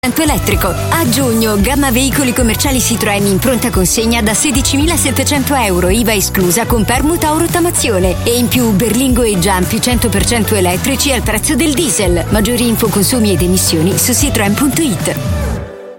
elettrico. A giugno, gamma veicoli commerciali Citroën in pronta consegna da 16.700 euro, IVA esclusa, con permuta o rottamazione. E in più Berlingo e Giampi 100% elettrici al prezzo del diesel. Maggiori info, consumi ed emissioni su citroen.it.